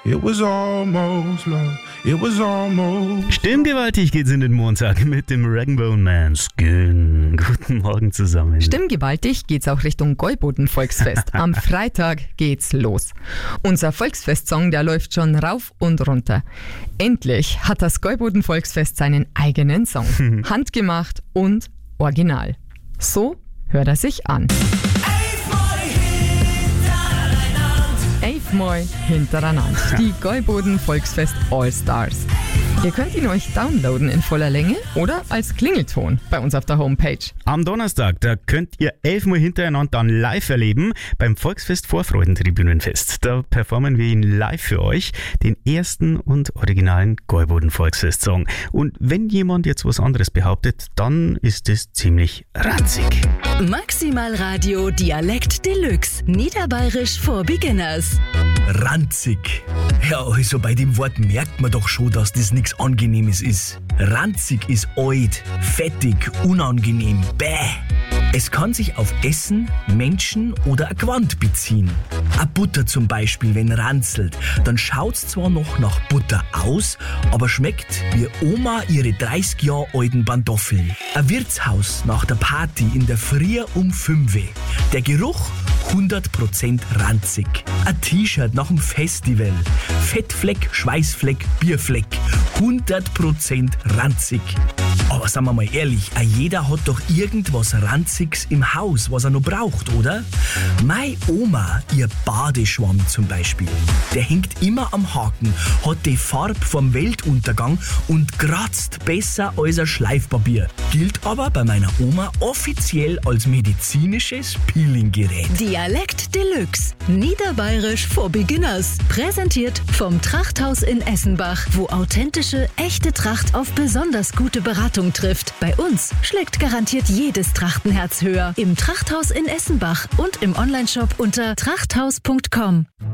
It was almost love. It was almost. Stimmgewaltig geht's in den Montag mit dem Rag'n'Bone Man Skin. Guten Morgen zusammen. Stimmgewaltig geht's auch Richtung Gäuboden-Volksfest. Am Freitag geht's los. Unser Volksfestsong, der läuft schon rauf und runter. Endlich hat das Gäuboden-Volksfest seinen eigenen Song. Handgemacht und original. So hört er sich an. 11 Mal hintereinander. Die Gäuboden Volksfest All-Stars. Ihr könnt ihn euch downloaden in voller Länge oder als Klingelton bei uns auf der Homepage. Am Donnerstag, da könnt ihr 11 Mal hintereinander dann live erleben beim Volksfest Vorfreudentribünenfest. Da performen wir ihn live für euch, den ersten und originalen Gäuboden Volksfest-Song. Und wenn jemand jetzt was anderes behauptet, dann ist es ziemlich ranzig. Maximal Radio Dialekt Deluxe. Niederbayerisch for Beginners. Ranzig. Ja, also bei dem Wort merkt man doch schon, dass das nichts Angenehmes ist. Ranzig ist alt, fettig, unangenehm, bäh. Es kann sich auf Essen, Menschen oder ein Gewand beziehen. Eine Butter zum Beispiel, wenn ranzelt, dann schaut's zwar noch nach Butter aus, aber schmeckt wie Oma ihre 30 Jahre alten Pantoffeln. Ein Wirtshaus nach der Party in der Früh um 5 Uhr. Der Geruch 100% ranzig. Ein T-Shirt nach dem Festival. Fettfleck, Schweißfleck, Bierfleck. 100% ranzig. Aber sagen wir mal ehrlich, jeder hat doch irgendwas Ranziges im Haus, was er noch braucht, oder? Meine Oma, ihr Badeschwamm zum Beispiel, der hängt immer am Haken, hat die Farbe vom Weltuntergang und kratzt besser als ein Schleifpapier. Gilt aber bei meiner Oma offiziell als medizinisches Peelinggerät. Dialekt Deluxe. Niederbayerisch for Beginners. Präsentiert vom Trachthaus in Essenbach, wo authentische, echte Tracht auf besonders gute Beratung trifft. Bei uns schlägt garantiert jedes Trachtenherz höher. Im Trachthaus in Essenbach und im Onlineshop unter trachthaus.com.